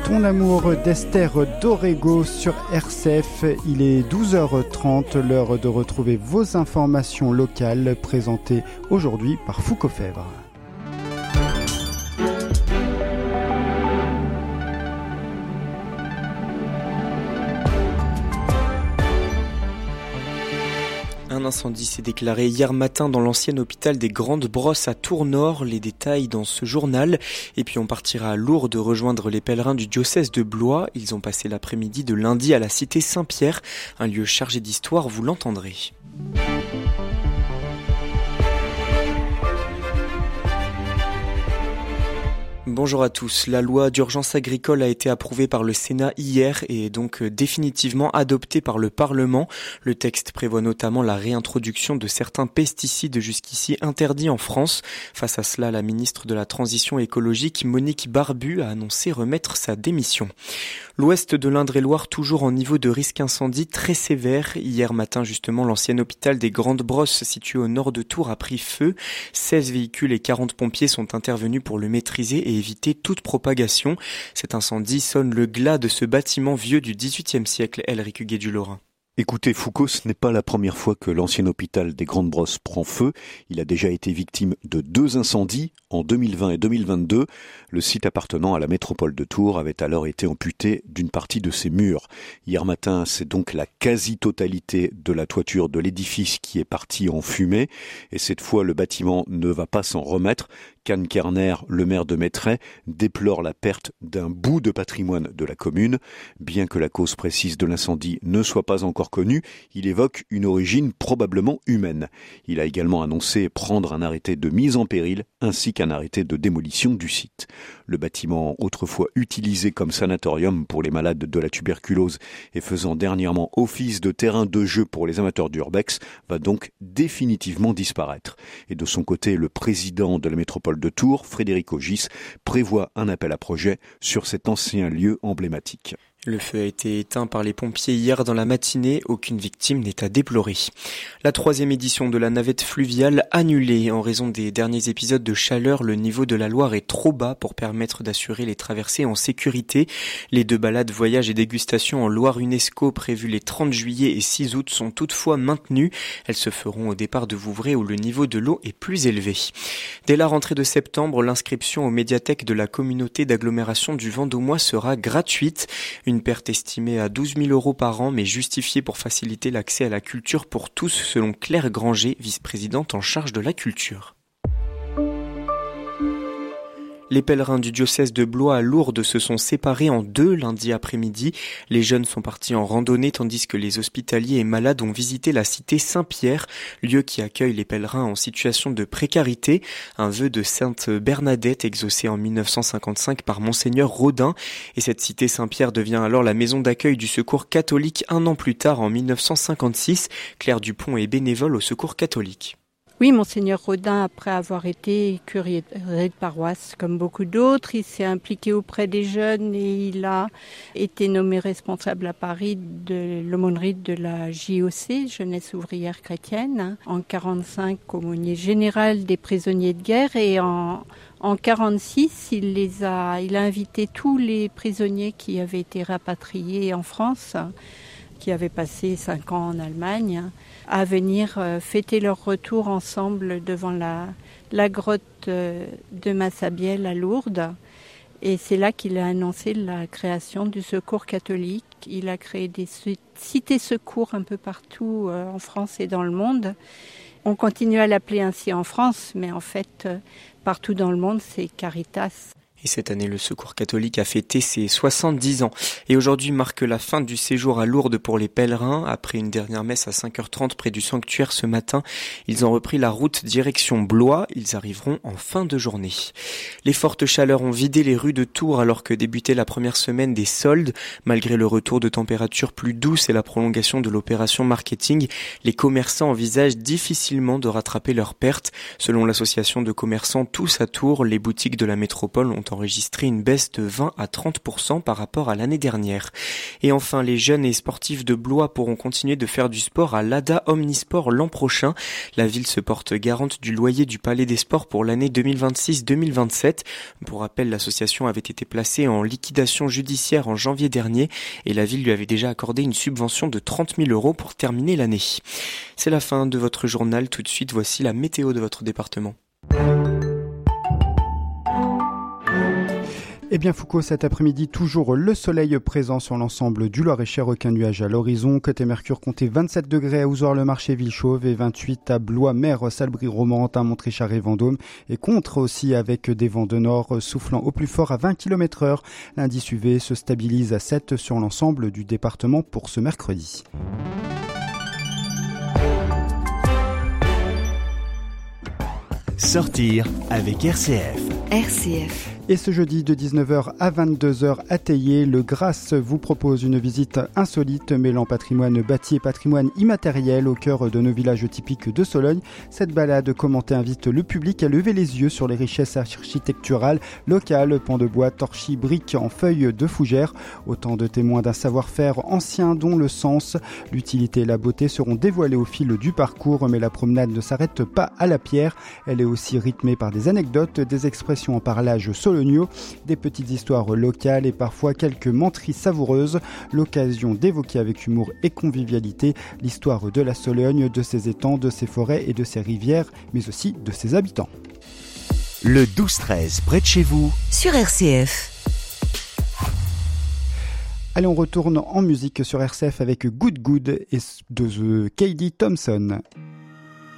Ton amour d'Esther Dorego sur RCF. Il est 12h30, l'heure de retrouver vos informations locales présentées aujourd'hui par Foucault Fèvre. Un incendie s'est déclaré hier matin dans l'ancien hôpital des Grandes Brosses à Tours-Nord. Les détails dans ce journal. Et puis on partira à Lourdes rejoindre les pèlerins du diocèse de Blois. Ils ont passé l'après-midi de lundi à la cité Saint-Pierre, un lieu chargé d'histoire, vous l'entendrez. Bonjour à tous. La loi d'urgence agricole a été approuvée par le Sénat hier et est donc définitivement adoptée par le Parlement. Le texte prévoit notamment la réintroduction de certains pesticides jusqu'ici interdits en France. Face à cela, la ministre de la Transition écologique, Monique Barbu, a annoncé remettre sa démission. L'ouest de l'Indre-et-Loire toujours en niveau de risque incendie très sévère. Hier matin, justement, l'ancien hôpital des Grandes Brosses, situé au nord de Tours, a pris feu. 16 véhicules et 40 pompiers sont intervenus pour le maîtriser et éviter toute propagation. Cet incendie sonne le glas de ce bâtiment vieux du XVIIIe siècle, Elric Huguet-du-Lorrain. Écoutez Foucault, ce n'est pas la première fois que l'ancien hôpital des Grandes Brosses prend feu. Il a déjà été victime de 2 incendies en 2020 et 2022. Le site appartenant à la métropole de Tours avait alors été amputé d'une partie de ses murs. Hier matin, c'est donc la quasi-totalité de la toiture de l'édifice qui est partie en fumée. Et cette fois, le bâtiment ne va pas s'en remettre. Can Kerner, le maire de Mettray, déplore la perte d'un bout de patrimoine de la commune. Bien que la cause précise de l'incendie ne soit pas encore connue, il évoque une origine probablement humaine. Il a également annoncé prendre un arrêté de mise en péril ainsi qu'un arrêté de démolition du site. Le bâtiment, autrefois utilisé comme sanatorium pour les malades de la tuberculose et faisant dernièrement office de terrain de jeu pour les amateurs d'urbex, va donc définitivement disparaître. Et de son côté, le président de la métropole de Tours, Frédéric Ogis, prévoit un appel à projet sur cet ancien lieu emblématique. Le feu a été éteint par les pompiers hier dans la matinée. Aucune victime n'est à déplorer. La 3e édition de la navette fluviale annulée. En raison des derniers épisodes de chaleur, le niveau de la Loire est trop bas pour permettre d'assurer les traversées en sécurité. Les 2 balades voyage et dégustation en Loire UNESCO prévues les 30 juillet et 6 août sont toutefois maintenues. Elles se feront au départ de Vouvray où le niveau de l'eau est plus élevé. Dès la rentrée de septembre, l'inscription aux médiathèques de la communauté d'agglomération du Vendômois sera gratuite. Une perte estimée à 12 000 € par an, mais justifiée pour faciliter l'accès à la culture pour tous, selon Claire Granger, vice-présidente en charge de la culture. Les pèlerins du diocèse de Blois à Lourdes se sont séparés en 2 lundi après-midi. Les jeunes sont partis en randonnée tandis que les hospitaliers et malades ont visité la cité Saint-Pierre, lieu qui accueille les pèlerins en situation de précarité. Un vœu de Sainte Bernadette exaucé en 1955 par Monseigneur Rodin. Et cette cité Saint-Pierre devient alors la maison d'accueil du Secours catholique 1 an plus tard en 1956. Claire Dupont est bénévole au Secours catholique. Oui, Monseigneur Rodin, après avoir été curé de paroisse comme beaucoup d'autres, il s'est impliqué auprès des jeunes et il a été nommé responsable à Paris de l'aumônerie de la JOC, Jeunesse ouvrière chrétienne, en 1945 aumônier général des prisonniers de guerre et en 1946, il a invité tous les prisonniers qui avaient été rapatriés en France, qui avaient passé 5 ans en Allemagne, à venir fêter leur retour ensemble devant la grotte de Massabielle à Lourdes. Et c'est là qu'il a annoncé la création du Secours catholique. Il a créé des cités secours un peu partout en France et dans le monde. On continue à l'appeler ainsi en France, mais en fait, partout dans le monde, c'est Caritas. Et cette année, le Secours catholique a fêté ses 70 ans. Et aujourd'hui marque la fin du séjour à Lourdes pour les pèlerins. Après une dernière messe à 5h30 près du sanctuaire ce matin, ils ont repris la route direction Blois. Ils arriveront en fin de journée. Les fortes chaleurs ont vidé les rues de Tours alors que débutait la première semaine des soldes. Malgré le retour de températures plus douces et la prolongation de l'opération marketing, les commerçants envisagent difficilement de rattraper leurs pertes. Selon l'association de commerçants Tous à Tours, les boutiques de la métropole ont enregistré une baisse de 20 à 30% par rapport à l'année dernière. Et enfin, les jeunes et sportifs de Blois pourront continuer de faire du sport à l'ADA Omnisport l'an prochain. La ville se porte garante du loyer du Palais des Sports pour l'année 2026-2027. Pour rappel, l'association avait été placée en liquidation judiciaire en janvier dernier et la ville lui avait déjà accordé une subvention de 30 000 € pour terminer l'année. C'est la fin de votre journal. Tout de suite, voici la météo de votre département. Eh bien Foucault, cet après-midi, toujours le soleil présent sur l'ensemble du Loir-et-Cher, aucun nuage à l'horizon. Côté Mercure, comptez 27 degrés à Ouzouar-le-Marché, Villechauve et 28 à Blois, Mer, Salbris-Romande, à Montrichard et Vendôme. Et contre aussi avec des vents de nord soufflant au plus fort à 20 km/h. L'indice UV se stabilise à 7 sur l'ensemble du département pour ce mercredi. Sortir avec RCF. RCF. Et ce jeudi de 19h à 22h à Théier, le Grasse vous propose une visite insolite mêlant patrimoine bâti et patrimoine immatériel au cœur de nos villages typiques de Sologne. Cette balade commentée invite le public à lever les yeux sur les richesses architecturales locales, pans de bois, torchis, briques en feuilles de fougères. Autant de témoins d'un savoir-faire ancien dont le sens, l'utilité et la beauté seront dévoilés au fil du parcours, mais la promenade ne s'arrête pas à la pierre. Elle est aussi rythmée par des anecdotes, des expressions en parlage solognois, des petites histoires locales et parfois quelques menteries savoureuses. L'occasion d'évoquer avec humour et convivialité l'histoire de la Sologne, de ses étangs, de ses forêts et de ses rivières, mais aussi de ses habitants. Le 12-13, près de chez vous, sur RCF. Allez, on retourne en musique sur RCF avec Good Good et de The Katie Thompson.